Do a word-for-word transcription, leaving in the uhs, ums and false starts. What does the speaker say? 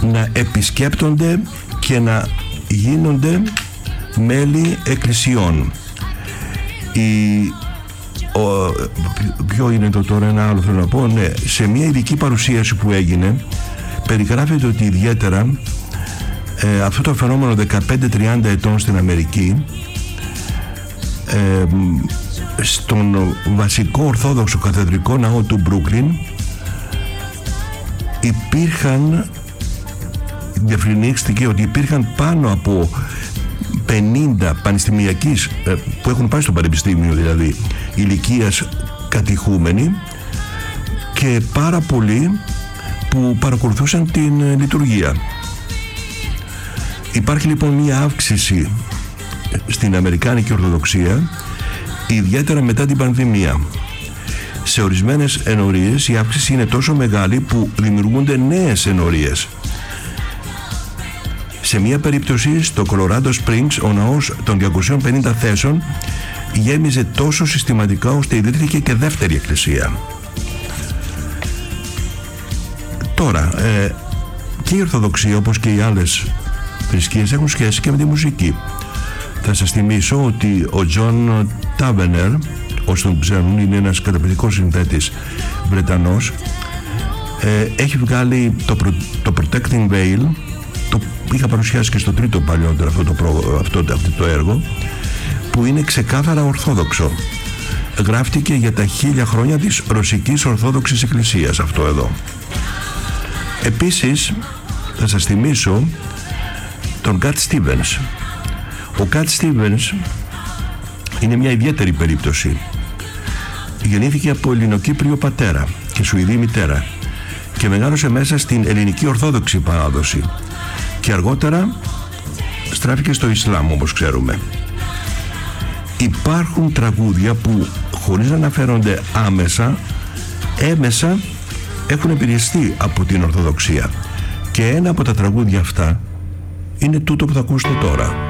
να επισκέπτονται και να γίνονται μέλη εκκλησιών. Η, ο, ποιο είναι το τώρα, ένα άλλο θέλω να πω, ναι, σε μια ειδική παρουσίαση που έγινε περιγράφεται ότι ιδιαίτερα ε, αυτό το φαινόμενο δεκαπέντε τριάντα ετών στην Αμερική, ε, στον βασικό ορθόδοξο καθεδρικό ναό του Μπρούκλιν υπήρχαν, διευκρινίστηκε ότι υπήρχαν πάνω από πενήντα πανεπιστημιακείς, που έχουν πάει στο πανεπιστήμιο δηλαδή, ηλικίας κατηχούμενοι, και πάρα πολλοί που παρακολουθούσαν την λειτουργία. Υπάρχει λοιπόν μια αύξηση στην Αμερικάνικη Ορθοδοξία, ιδιαίτερα μετά την πανδημία. Σε ορισμένες ενορίες η αύξηση είναι τόσο μεγάλη που δημιουργούνται νέες ενορίες. Σε μια περίπτωση στο Colorado Springs ο ναός των διακοσίων πενήντα θέσεων γέμιζε τόσο συστηματικά ώστε ιδρύθηκε και δεύτερη εκκλησία. Τώρα, ε, και η Ορθοδοξία όπως και οι άλλες θρησκείες έχουν σχέση και με τη μουσική. Θα σας θυμίσω ότι ο John Tavener, όσοι τον ξέρουν, είναι ένας καταπληκτικός συνθέτης Βρετανός, ε, έχει βγάλει το, το Protecting Veil, το είχα παρουσιάσει και στο τρίτο παλιότερο αυτό το, προ, αυτό, αυτό το έργο, που είναι ξεκάθαρα ορθόδοξο. Γράφτηκε για τα χίλια χρόνια της Ρωσικής Ορθόδοξης Εκκλησίας αυτό εδώ. Επίσης θα σας θυμίσω τον Cat Stevens. Ο Cat Stevens είναι μια ιδιαίτερη περίπτωση. Γεννήθηκε από Ελληνοκύπριο πατέρα και Σουηδή μητέρα και μεγάλωσε μέσα στην ελληνική Ορθόδοξη παράδοση και αργότερα στράφηκε στο Ισλάμ, όπως ξέρουμε. Υπάρχουν τραγούδια που, χωρίς να αναφέρονται άμεσα, έμεσα έχουν επηρεαστεί από την Ορθοδοξία, και ένα από τα τραγούδια αυτά είναι τούτο που θα ακούσετε τώρα.